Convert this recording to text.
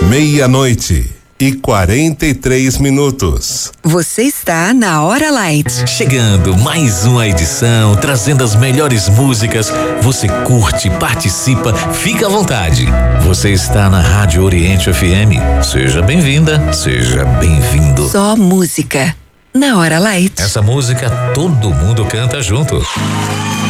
Meia-noite e 43 minutos. Você está na Hora Light. Chegando mais uma edição, trazendo as melhores músicas. Você curte, participa, fica à vontade. Você está na Rádio Oriente FM. Seja bem-vinda, seja bem-vindo. Só música na Hora Light. Essa música todo mundo canta junto.